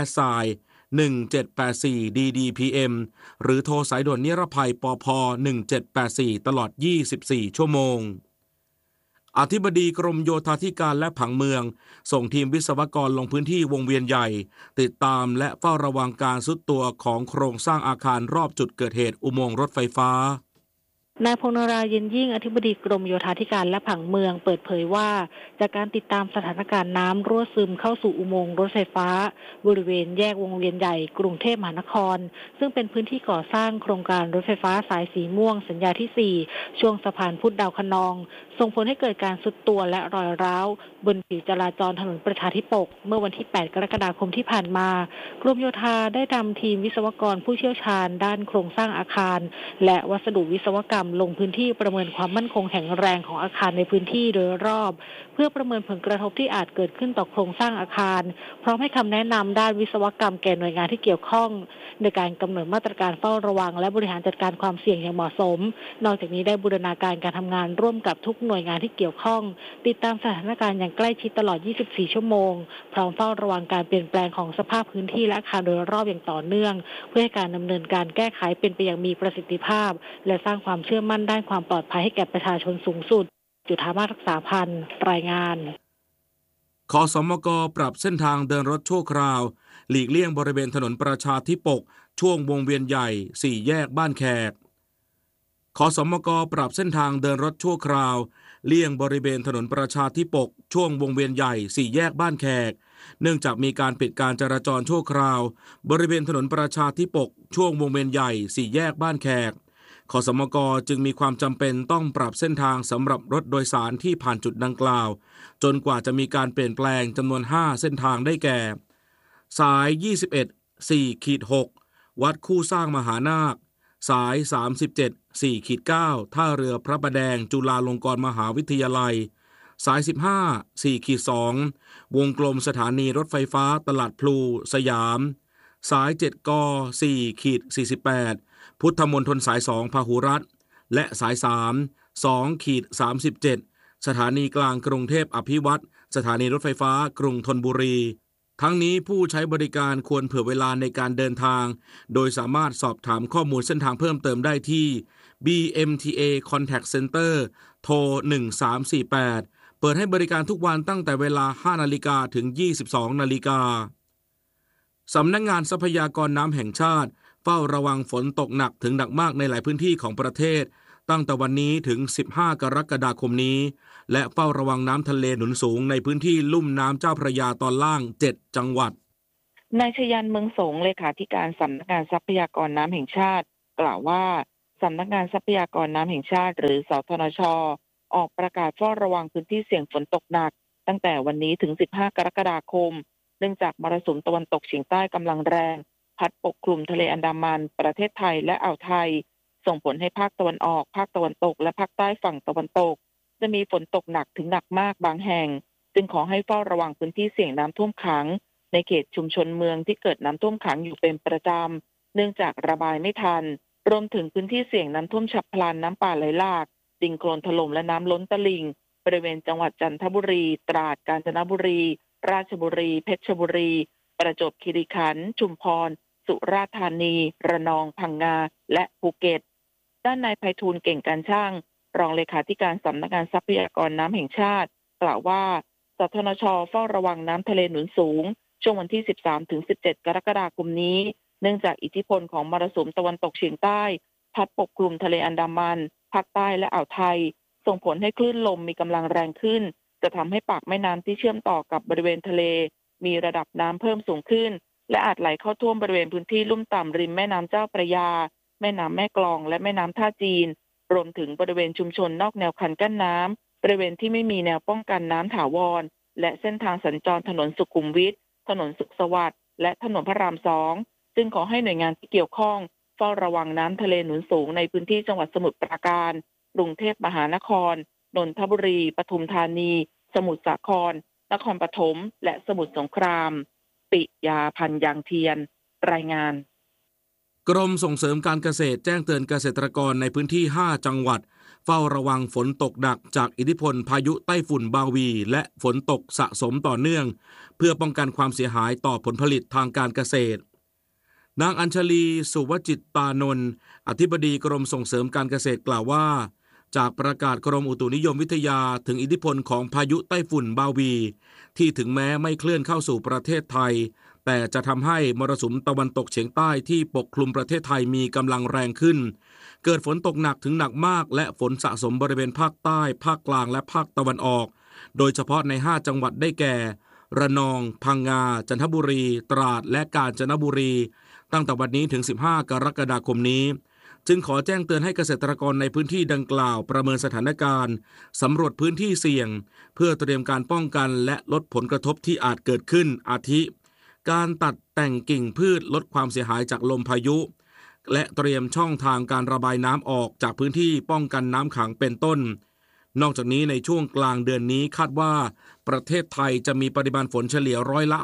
@1784 DDPM หรือโทรสายด่วนนิรภัยปภ1784ตลอด24ชั่วโมงอธิบดีกรมโยธาธิการและผังเมืองส่งทีมวิศวกรลงพื้นที่วงเวียนใหญ่ติดตามและเฝ้าระวังการทรุดตัวของโครงสร้างอาคารรอบจุดเกิดเหตุอุโมงค์รถไฟฟ้านายพงษ์นราเย็นยิ่งอธิบดีกรมโยธาธิการและผังเมืองเปิดเผยว่าจากการติดตามสถานการณ์น้ำรั่วซึมเข้าสู่อุโมงค์รถไฟฟ้าบริเวณแยกวงเวียนใหญ่กรุงเทพมหานครซึ่งเป็นพื้นที่ก่อสร้างโครงการรถไฟฟ้าสายสีม่วงสัญญาที่4ช่วงสะพานพุทธดาวคะนองส่งผลให้เกิดการทรุดตัวและรอยร้าวบนผิวจราจรถนนประชาธิปกเมื่อวันที่8กรกฎาคมที่ผ่านมากรมโยธาได้นำทีมวิศวกรผู้เชี่ยวชาญด้านโครงสร้างอาคารและวัสดุวิศวกรรมลงพื้นที่ประเมินความมั่นคงแข็งแรงของอาคารในพื้นที่โดยรอบเพื่อประเมินผลกระทบที่อาจเกิดขึ้นต่อโครงสร้างอาคารพร้อมให้คำแนะนำด้านวิศวกรรมแก่หน่วยงานที่เกี่ยวข้องในการกำหนดมาตรการเฝ้าระวังและบริหารจัดการความเสี่ยงอย่างเหมาะสมนอกจากนี้ได้บูรณาการการทำงานร่วมกับทุกหน่วยงานที่เกี่ยวข้องติดตามสถานการณ์อย่างใกล้ชิดตลอด24ชั่วโมงพร้อมเฝ้าระวังการเปลี่ยนแปลงของสภาพพื้นที่และอาคารโดยรอบอย่างต่อเนื่องเพื่อให้การดำเนินการแก้ไขเป็นไปอย่างมีประสิทธิภาพและสร้างความเชื่อมั่นด้านความปลอดภัยให้แก่ประชาชนสูงสุดจุฑามาศรักษาพันธ์รายงานขสมก.ปรับเส้นทางเดินรถชั่วคราวหลีกเลี่ยงบริเวณถนนประชาธิปกช่วงวงเวียนใหญ่4แยกบ้านแขกขสมก.ปรับเส้นทางเดินรถชั่วคราวเลี่ยงบริเวณถนนประชาธิปกช่วงวงเวียนใหญ่4แยกบ้านแขกเนื่องจากมีการปิดการจราจรชั่วคราวบริเวณถนนประชาธิปกช่วงวงเวียนใหญ่4 แยกบ้านแขกขสมกจึงมีความจำเป็นต้องปรับเส้นทางสำหรับรถโดยสารที่ผ่านจุดดังกล่าวจนกว่าจะมีการเปลี่ยนแปลงจำนวน5เส้นทางได้แก่สาย21 4-6 วัดคู่สร้างมหานาคสาย37 4-9 ท่าเรือพระประแดงจุฬาลงกรณ์มหาวิทยาลัยสาย15 4-2 วงกลมสถานีรถไฟฟ้าตลาดพลูสยามสาย7 ก 4-48 พุทธมณฑลสาย2พหุรัตน์และสาย3 2-37 สถานีกลางกรุงเทพอภิวัตรสถานีรถไฟฟ้ากรุงธนบุรีทั้งนี้ผู้ใช้บริการควรเผื่อเวลาในการเดินทางโดยสามารถสอบถามข้อมูลเส้นทางเพิ่มเติมได้ที่ BMTA Contact Center โทร 1348 เปิดให้บริการทุกวันตั้งแต่เวลา 5 นาฬิกาถึง 22 นาฬิกาสำนักงานทรัพยากรน้ำแห่งชาติเฝ้าระวังฝนตกหนักถึงหนักมากในหลายพื้นที่ของประเทศตั้งแต่วันนี้ถึง 15 กรกฎาคมนี้และเฝ้าระวังน้ำทะเลหนุนสูงในพื้นที่ลุ่มน้ำเจ้าพระยาตอนล่าง 7 จังหวัด
นายชยันต์เมืองสงเลขาธิการสำนักงานทรัพยากรน้ำแห่งชาติกล่าวว่าสำนักงานทรัพยากรน้ำแห่งชาติหรือสทนช.ออกประกาศเฝ้าระวังพื้นที่เสี่ยงฝนตกหนักตั้งแต่วันนี้ถึง 15 กรกฎาคมเนื่องจากมรสุมตะวันตกเฉียงใต้กำลังแรงพัดปกคลุมทะเลอันดามันประเทศไทยและอ่าวไทยส่งผลให้ภาคตะวันออกภาคตะวันตกและภาคใต้ฝั่งตะวันตกจะมีฝนตกหนักถึงหนักมากบางแห่งจึงขอให้เฝ้าระวังพื้นที่เสี่ยงน้ำท่วมขังในเขตชุมชนเมืองที่เกิดน้ำท่วมขังอยู่เป็นประจำเนื่องจากระบายไม่ทันรวมถึงพื้นที่เสี่ยงน้ำท่วมฉับพลันน้ำป่าไหลหลากดินโคลนถล่มและน้ำล้นตลิ่งบริเวณจังหวัดจันทบุรีตราดกาญจนบุรีราชบุรีเพชรบุรีประจวบคีรีขันธ์ชุมพรสุราษฎร์ธานีระนองพังงาและภูเก็ตด้านนายไพฑูรย์เก่งการช่างรองเลขาธิการสำนักงานทรัพยากรน้ำแห่งชาติกล่าวว่าสทนช.เฝ้าระวังน้ำทะเลหนุนสูงช่วงวันที่ 13-17 กรกฎาคมนี้เนื่องจากอิทธิพลของมรสุมตะวันตกเฉียงใต้พัดปกคลุมทะเลอันดามันภาคใต้และอ่าวไทยส่งผลให้คลื่นลมมีกำลังแรงขึ้นจะทำให้ปากแม่น้ำที่เชื่อมต่อกับบริเวณทะเลมีระดับน้ำเพิ่มสูงขึ้นและอาจไหลเข้าท่วมบริเวณพื้นที่ลุ่มต่ำริมแม่น้ำเจ้าพระยาแม่น้ำแม่กลองและแม่น้ำท่าจีนรวมถึงบริเวณชุมชนนอกแนวคันกั้นน้ำบริเวณที่ไม่มีแนวป้องกันน้ำถาวรและเส้นทางสัญจรถนนสุขุมวิทถนนสุขสวัสดิ์และถนนพระราม2จึงขอให้หน่วยงานที่เกี่ยวข้องเฝ้าระวังน้ำทะเลหนุนสูงในพื้นที่จังหวัดสมุทรปราการกรุงเทพมหานครนนทบุรีปทุมธานีสมุทรสาครนครปฐมและสมุทรสงครามปิยาพันธ์ยางเทียนรายงาน
กรมส่งเสริมการเกษตรแจ้งเตือนเกษตรกรในพื้นที่5จังหวัดเฝ้าระวังฝนตกหนักจากอิทธิพลพายุไต้ฝุ่นบาวีและฝนตกสะสมต่อเนื่องเพื่อป้องกันความเสียหายต่อผลผลิตทางการเกษตรนางอัญชลีสุวจิตตานนท์อธิบดีกรมส่งเสริมการเกษตรกล่าวว่าจากประกาศกรมอุตุนิยมวิทยาถึงอิทธิพลของพายุไต้ฝุ่นบาวีที่ถึงแม้ไม่เคลื่อนเข้าสู่ประเทศไทยแต่จะทำให้มรสุมตะวันตกเฉียงใต้ที่ปกคลุมประเทศไทยมีกำลังแรงขึ้นเกิดฝนตกหนักถึงหนักมากและฝนสะสมบริเวณภาคใต้ภาคกลางและภาคตะวันออกโดยเฉพาะใน5จังหวัดได้แก่ระนองพังงาจันทบุรีตราดและกาญจนบุรีตั้งแต่วันนี้ถึง15 กรกฎาคมนี้จึงขอแจ้งเตือนให้เกษตรกรในพื้นที่ดังกล่าวประเมินสถานการณ์สำรวจพื้นที่เสี่ยงเพื่อเตรียมการป้องกันและลดผลกระทบที่อาจเกิดขึ้นอาทิการตัดแต่งกิ่งพืชลดความเสียหายจากลมพายุและเตรียมช่องทางการระบายน้ำออกจากพื้นที่ป้องกันน้ำขังเป็นต้นนอกจากนี้ในช่วงกลางเดือนนี้คาดว่าประเทศไทยจะมีปริมาณฝนเฉลี่ยร้อยละ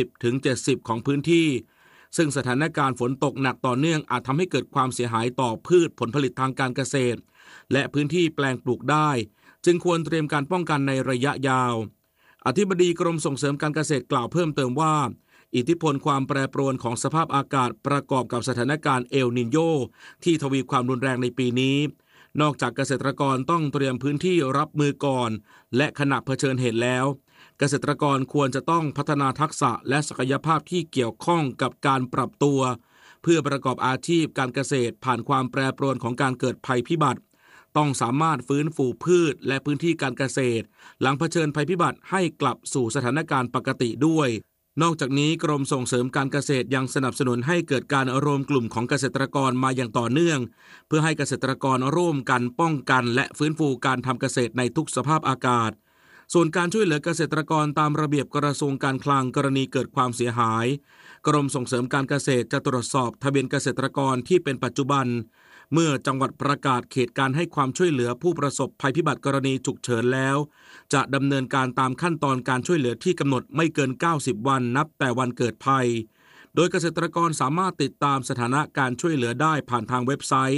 60-70 ของพื้นที่ซึ่งสถานการณ์ฝนตกหนักต่อเนื่องอาจทำให้เกิดความเสียหายต่อพืชผลผลิตทางการเกษตรและพื้นที่แปลงปลูกได้จึงควรเตรียมการป้องกันในระยะยาวอธิบดีกรมส่งเสริมการเกษตรกล่าวเพิ่มเติมว่าอิทธิพลความแปรปรวนของสภาพอากาศประกอบกับสถานการณ์เอลนิโญที่ทวีความรุนแรงในปีนี้นอกจากเกษตรกรต้องเตรียมพื้นที่รับมือก่อนและขณะเผชิญเหตุแล้วเกษตรกรควรจะต้องพัฒนาทักษะและศักยภาพที่เกี่ยวข้องกับการปรับตัวเพื่อประกอบอาชีพการเกษตรผ่านความแปรปรวนของการเกิดภัยพิบัติต้องสามารถฟื้นฟูพืชและพื้นที่การเกษตรหลังเผชิญภัยพิบัติให้กลับสู่สถานการณ์ปกติด้วยนอกจากนี้กรมส่งเสริมการเกษตรยังสนับสนุนให้เกิดการรวมกลุ่มของเกษตรกรมาอย่างต่อเนื่องเพื่อให้เกษตรกรร่วมกันป้องกันและฟื้นฟูการทำเกษตรในทุกสภาพอากาศส่วนการช่วยเหลือเกษตรกรตามระเบียบกระทรวงการคลังกรณีเกิดความเสียหายกรมส่งเสริมการเกษตรจะตรวจสอบทะเบียนเกษตรกรที่เป็นปัจจุบันเมื่อจังหวัดประกาศเขตการให้ความช่วยเหลือผู้ประสบภัยพิบัติกรณีฉุกเฉินแล้วจะดำเนินการตามขั้นตอนการช่วยเหลือที่กำหนดไม่เกิน90วันนับแต่วันเกิดภัยโดยเกษตรกรสามารถติดตามสถานะการช่วยเหลือได้ผ่านทางเว็บไซต์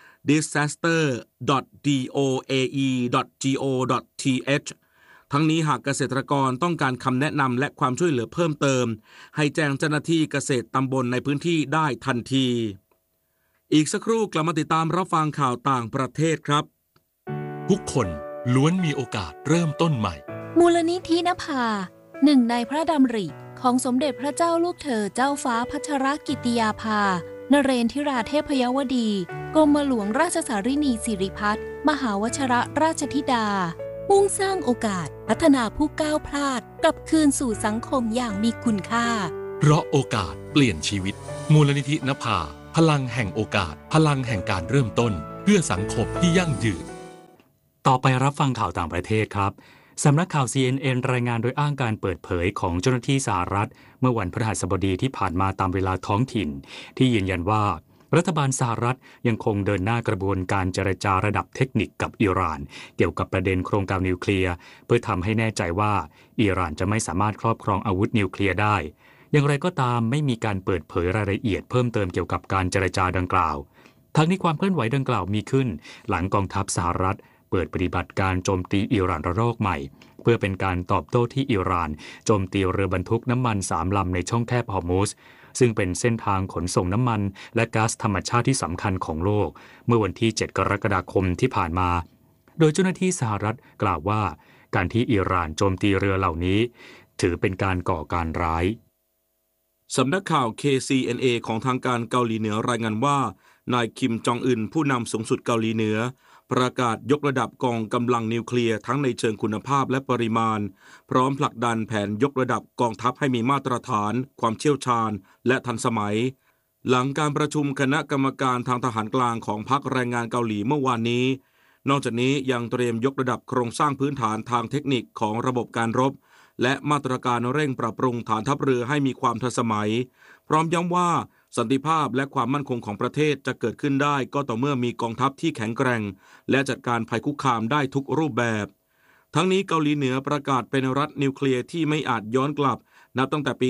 disaster.doae.go.th ทั้งนี้หากเกษตรกรต้องการคำแนะนำและความช่วยเหลือเพิ่มเติมให้แจ้งเจ้าหน้าที่เกษตรตำบลในพื้นที่ได้ทันทีอีกสักครู่กลับมาติดตามรับฟังข่าวต่างประเทศครับ
ทุกคนล้วนมีโอกาสเริ่มต้นใหม่
มูลนิธินภาหนึ่งในพระดำริของสมเด็จพระเจ้าลูกเธอเจ้าฟ้าพัชรกิติยาภานเรนทิราเทพยวดีกรมหลวงราชสารินีสิริพัฒน์มหาวชรราชธิดามุ่งสร้างโอกาสพัฒนาผู้ก้าวพลาดกลับคืนสู่สังคมอย่างมีคุณค่า
เพราะโอกาสเปลี่ยนชีวิตมูลนิธินภาพลังแห่งโอกาสพลังแห่งการเริ่มต้นเพื่อสังคมที่ยั่งยืน
ต่อไปรับฟังข่าวต่างประเทศครับสำนักข่าว CNN รายงานโดยอ้างการเปิดเผยของเจ้าหน้าที่สหรัฐเมื่อวันพฤหัสบดีที่ผ่านมาตามเวลาท้องถิ่นที่ยืนยันว่ารัฐบาลสหรัฐยังคงเดินหน้ากระบวนการเจรจาระดับเทคนิคกับอิหร่านเกี่ยวกับประเด็นโครงการนิวเคลียร์เพื่อทำให้แน่ใจว่าอิหร่านจะไม่สามารถครอบครองอาวุธนิวเคลียร์ได้อย่างไรก็ตามไม่มีการเปิดเผยรายละเอียดเพิ่มเติมเกี่ยวกับการเจรจาดังกล่าวทั้งนี้ความเคลื่อนไหวดังกล่าวมีขึ้นหลังกองทัพสหรัฐเปิดปฏิบัติการโจมตีอิหร่านระลอกใหม่เพื่อเป็นการตอบโต้ที่อิหร่านโจมตีเรือบรรทุกน้ำมัน3ลำในช่องแคบฮอร์มุซซึ่งเป็นเส้นทางขนส่งน้ำมันและก๊าซธรรมชาติที่สำคัญของโลกเมื่อวันที่7กรกฎาคมที่ผ่านมาโดยเจ้าหน้าที่สหรัฐกล่าวว่าการที่อิหร่านโจมตีเรือเหล่านี้ถือเป็นการก่อการร้าย
สำนักข่าว KCNA ของทางการเกาหลีเหนือรายงานว่านายคิมจองอึนผู้นำสูงสุดเกาหลีเหนือประกาศยกระดับกองกำลังนิวเคลียร์ทั้งในเชิงคุณภาพและปริมาณพร้อมผลักดันแผนยกระดับกองทัพให้มีมาตรฐานความเชี่ยวชาญและทันสมัยหลังการประชุมคณะกรรมการทางทหารกลางของพรรคแรงงานเกาหลีเมื่อวานนี้นอกจากนี้ยังเตรียมยกระดับโครงสร้างพื้นฐานทางเทคนิคของระบบการรบและมาตรการเร่งปรับปรุงฐานทัพเรือให้มีความทันสมัยพร้อมย้ำว่าสันติภาพและความมั่นคงของประเทศจะเกิดขึ้นได้ก็ต่อเมื่อมีกองทัพที่แข็งแกร่งและจัดการภัยคุกคามได้ทุกรูปแบบทั้งนี้เกาหลีเหนือประกาศเป็นรัฐนิวเคลียร์ที่ไม่อาจย้อนกลับนับตั้งแต่ปี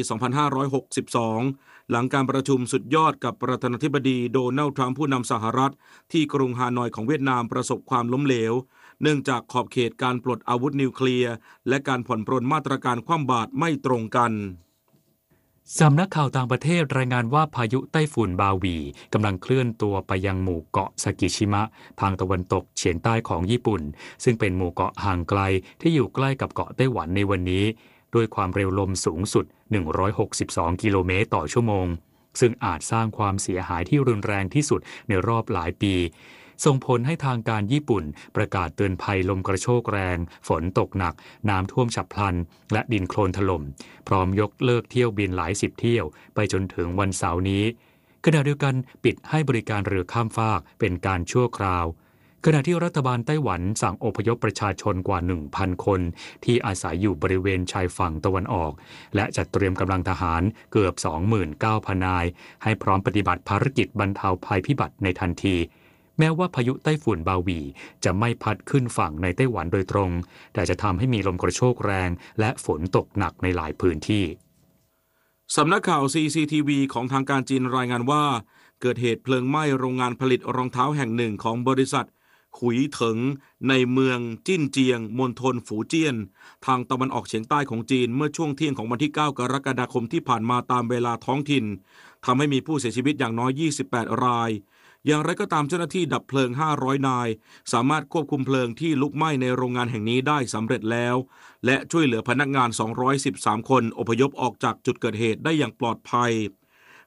2562 หลังการประชุมสุดยอดกับประธานาธิบดีโดนัลด์ทรัมป์ผู้นำสหรัฐที่กรุงฮานอยของเวียดนามประสบความล้มเหลวเนื่องจากขอบเขตการปลดอาวุธนิวเคลียร์และการผ่อนปรนมาตรการคว่ำบาตรไม่ตรงกัน
สำนักข่าวต่างประเทศรายงานว่าพายุไต้ฝุ่นบาวีกำลังเคลื่อนตัวไปยังหมู่เกาะซากิชิมะทางตะวันตกเฉียงใต้ของญี่ปุ่นซึ่งเป็นหมู่เกาะห่างไกลที่อยู่ใกล้กับเกาะไต้หวันในวันนี้ด้วยความเร็วลมสูงสุด162กิโลเมตรต่อชั่วโมงซึ่งอาจสร้างความเสียหายที่รุนแรงที่สุดในรอบหลายปีส่งผลให้ทางการญี่ปุ่นประกาศเตือนภัยลมกระโชกแรงฝนตกหนักน้ำท่วมฉับพลันและดินโคลนถล่มพร้อมยกเลิกเที่ยวบินหลาย10เที่ยวไปจนถึงวันเสาร์นี้ขณะเดียวกันปิดให้บริการเรือข้ามฟากเป็นการชั่วคราวขณะที่รัฐบาลไต้หวันสั่งอพยพประชาชนกว่า 1,000 คนที่อาศัยอยู่บริเวณชายฝั่งตะวันออกและจัดเตรียมกำลังทหารเกือบ 29,000 นายให้พร้อมปฏิบัติภารกิจบรรเทาภัยพิบัติในทันทีแม้ว่าพายุไต้ฝุ่นบาวีจะไม่พัดขึ้นฝั่งในไต้หวันโดยตรงแต่จะทำให้มีลมกระโชกแรงและฝนตกหนักในหลายพื้นที่
สำนักข่าว CCTV ของทางการจีนรายงานว่าเกิดเหตุเพลิงไหม้โรงงานผลิตรองเท้าแห่งหนึ่งของบริษัทขุยเถิงในเมืองจิ้นเจียงมณฑลฝูเจี้ยนทางตะวันออกเฉียงใต้ของจีนเมื่อช่วงเที่ยงของวันที่ 9 กรกฎาคมที่ผ่านมาตามเวลาท้องถิ่นทำให้มีผู้เสียชีวิตอย่างน้อย28รายอย่างไรก็ตามเจ้าหน้าที่ดับเพลิง500นายสามารถควบคุมเพลิงที่ลุกไหม้ในโรงงานแห่งนี้ได้สำเร็จแล้วและช่วยเหลือพนักงาน213คนอพยพออกจากจุดเกิดเหตุได้อย่างปลอดภัย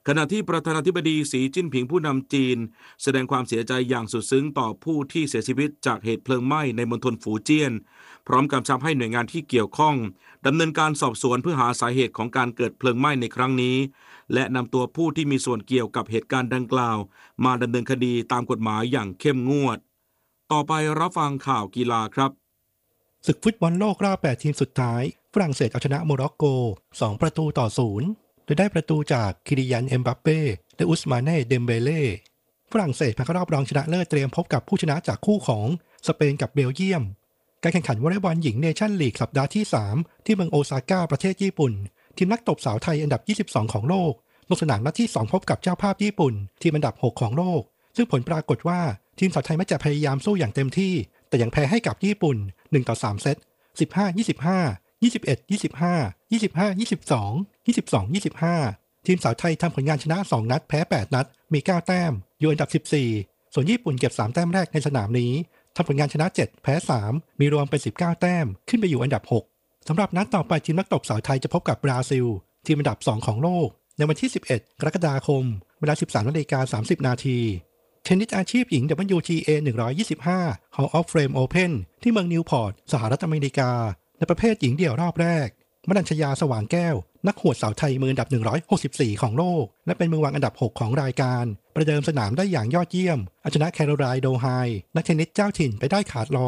ขณะที่ประธานาธิบดีสีจิ้นผิงผู้นำจีนแสดงความเสียใจอย่างสุดซึ้งต่อผู้ที่เสียชีวิตจากเหตุเพลิงไหม้ในมณฑลฝูเจี้ยนพร้อมกำชับให้หน่วยงานที่เกี่ยวข้องดำเนินการสอบสวนเพื่อหาสาเหตุของการเกิดเพลิงไหม้ในครั้งนี้และนำตัวผู้ที่มีส่วนเกี่ยวกับเหตุการณ์ดังกล่าวมาดำเนินคดีตามกฎหมายอย่างเข้มงวดต่อไปรับฟังข่าวกีฬาครับ
ศึกฟุตบอลโลกรอบ8ทีมสุดท้ายฝรั่งเศสเอาชนะโมร็อกโก2-0โดยได้ประตูจากคิริยัน เอ็มบัปเป้และอุสมาเน่ เดมเบเล่ฝรั่งเศสผ่านเข้ารอบรองชนะเลิศเตรียมพบกับผู้ชนะจากคู่ของสเปนกับเบลเยียมการแข่งขันวอลเลย์บอลหญิงเนชั่นลีกสัปดาห์ที่3ที่เมืองโอซาก้าประเทศญี่ปุ่นทีมนักตบสาวไทยอันดับ22ของโลกลงสนามนัดที่2พบกับเจ้าภาพญี่ปุ่นทีมอันดับ6ของโลกซึ่งผลปรากฏว่าทีมสาวไทยแม้จะพยายามสู้อย่างเต็มที่แต่ยังแพ้ให้กับญี่ปุ่น1-3 เซต15-25 21-25 25-22 22-25ทีมสาวไทยทำผลงานชนะ2นัดแพ้8นัดมี9แต้มอยู่อันดับ14ส่วนญี่ปุ่นเก็บ3แต้มแรกในสนามนี้ทำผลงานชนะ7แพ้3มีรวมเป็น19แต้มขึ้นไปอยู่อันดับ6สำหรับนัดต่อไปทีมนักตบสาวไทยจะพบกับบราซิลทีมอันดับ2ของโลกในวันที่11กรกฎาคมเวลา 13:30 น.เทนนิสอาชีพหญิง WTA 125 Hall of Fame Open ที่เมืองนิวพอร์ตสหรัฐอเมริกาในประเภทหญิงเดี่ยวรอบแรกมนัญชยาสว่างแก้วนักหวดสาวไทยมืออันดับ164ของโลกและเป็นมือวางอันดับ6ของรายการประเดิมสนามได้อย่างยอดเยี่ยมเอาชนะแคโรไลน์ โดไฮนักเทนนิสเจ้าถิ่นไปได้ขาดลอย